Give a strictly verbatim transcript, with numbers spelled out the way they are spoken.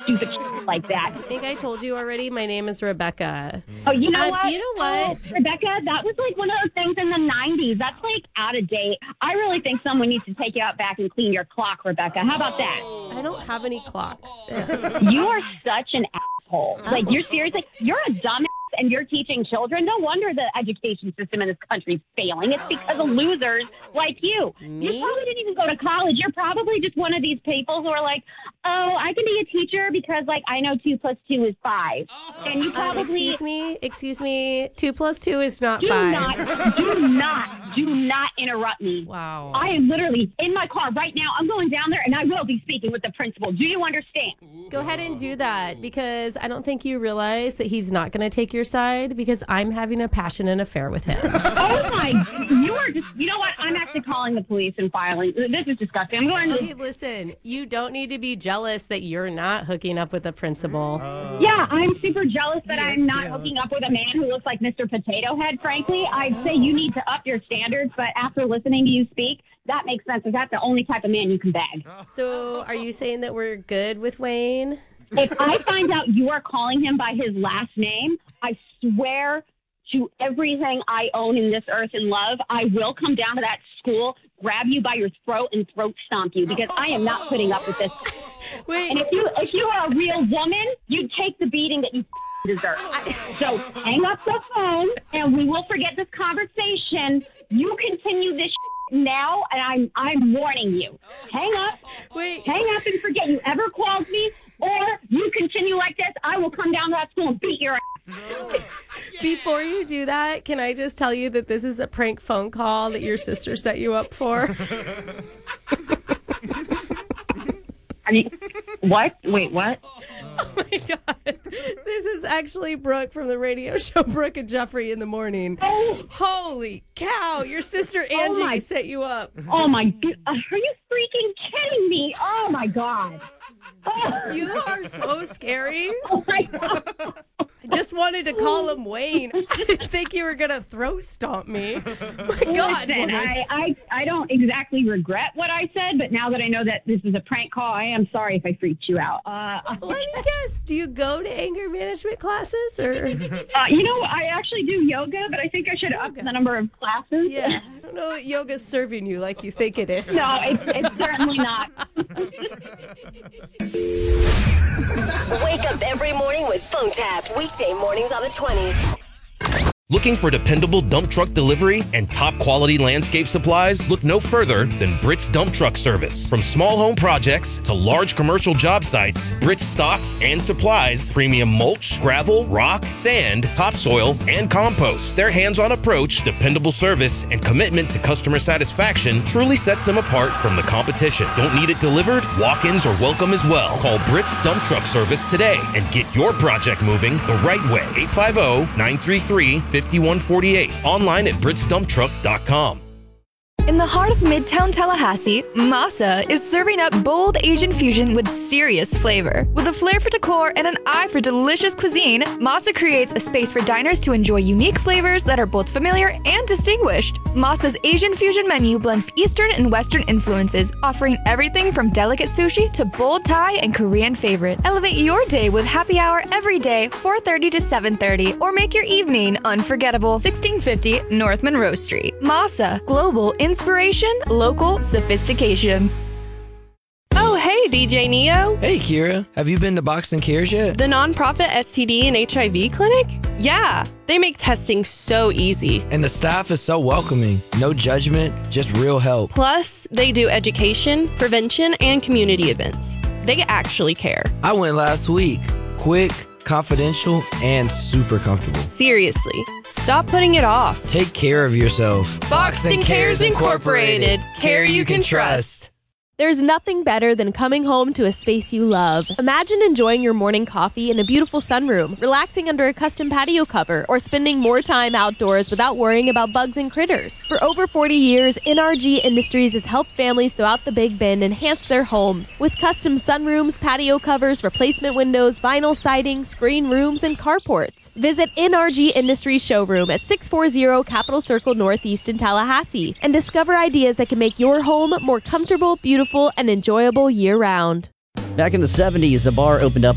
stupid shit like that. I think I told you already. My name is Rebecca. Oh, you know uh, what? You know what? Oh, Rebecca, that was like one of those things in the nineties. That's like out of date. I really think someone needs to take you out back and clean your clock, Rebecca. How about that? I don't have any clocks. You are such an asshole. Like, you're seriously, you're a dumbass. And you're teaching children. No wonder the education system in this country is failing. It's because of losers like you. Me? You probably didn't even go to college. You're probably just one of these people who are like, oh, I can be a teacher because, like, I know two plus two is five. And you probably... Uh, excuse me? Excuse me? Two plus two is not do five. Not, do not, do not interrupt me. Wow. I am literally in my car right now. I'm going down there, and I will be speaking with the principal. Do you understand? Go ahead and do that, because I don't think you realize that he's not going to take your side, because I'm having a passionate affair with him. Oh my, you are just, you know what? I'm actually calling the police and filing. This is disgusting. I'm going to. Okay, listen, you don't need to be jealous that you're not hooking up with the principal. Uh, yeah, I'm super jealous that He I'm is not cute. hooking up with a man who looks like Mister Potato Head, frankly. I'd say you need to up your standards, but after listening to you speak, that makes sense, because that's the only type of man you can bag. So are you saying that we're good with Wayne? If I find out you are calling him by his last name, I swear to everything I own in this earth and love, I will come down to that school, grab you by your throat, and throat stomp you, because I am not putting up with this. Wait. And if you if you are a real woman, you take the beating that you deserve. So hang up the phone, and we will forget this conversation. You continue this now, and I'm I'm warning you. Hang up. Wait. Hang up and forget you ever called me, or you continue like this, I will come down to that school and beat your ass. Before you do that, can I just tell you that this is a prank phone call that your sister set you up for? I mean, what? Wait, what? Oh my God. This is actually Brooke from the radio show Brooke and Jeffrey in the Morning. Oh. Holy cow. Your sister Angie Oh my- set you up. Oh my god! Are you freaking kidding me? Oh my god! Oh, You are so scary. oh my god! I just wanted to call him Wayne. I didn't think you were going to throat stomp me. My God. Listen, woman. I, I I don't exactly regret what I said, but now that I know that this is a prank call, I am sorry if I freaked you out. Uh, Let me guess. Do you go to anger management classes? Or uh, you know, I actually do yoga, but I think I should up the number of classes. Yeah. I don't know what yoga's serving you like you think it is. No, it's, it's certainly not. Wake up every morning with phone taps. Weekday mornings on the twenties. Looking for dependable dump truck delivery and top quality landscape supplies? Look no further than Britt's Dump Truck Service. From small home projects to large commercial job sites, Britt's stocks and supplies premium mulch, gravel, rock, sand, topsoil, and compost. Their hands-on approach, dependable service, and commitment to customer satisfaction truly sets them apart from the competition. Don't need it delivered? Walk-ins are welcome as well. Call Britt's Dump Truck Service today and get your project moving the right way. eight five zero, nine three three, five one four eight. Online at brits dump truck dot com. In the heart of Midtown Tallahassee, Masa is serving up bold Asian fusion with serious flavor. With a flair for decor and an eye for delicious cuisine, Masa creates a space for diners to enjoy unique flavors that are both familiar and distinguished. Masa's Asian fusion menu blends Eastern and Western influences, offering everything from delicate sushi to bold Thai and Korean favorites. Elevate your day with happy hour every day, four thirty to seven thirty, or make your evening unforgettable. sixteen fifty North Monroe Street. Masa, global inspiration, local sophistication. Oh, hey, D J Neo. Hey, Kira. Have you been to Box and Cares yet? The nonprofit S T D and H I V clinic? Yeah, they make testing so easy. And the staff is so welcoming. No judgment, just real help. Plus, they do education, prevention, and community events. They actually care. I went last week. Quick, confidential, and super comfortable. Seriously, stop putting it off. Take care of yourself. Box and Cares Incorporated. Care you can trust. There's nothing better than coming home to a space you love. Imagine enjoying your morning coffee in a beautiful sunroom, relaxing under a custom patio cover, or spending more time outdoors without worrying about bugs and critters. For over forty years, N R G Industries has helped families throughout the Big Bend enhance their homes with custom sunrooms, patio covers, replacement windows, vinyl siding, screen rooms, and carports. Visit N R G Industries showroom at six forty Capitol Circle Northeast in Tallahassee and discover ideas that can make your home more comfortable, beautiful, and enjoyable year-round. Back in the seventies, a bar opened up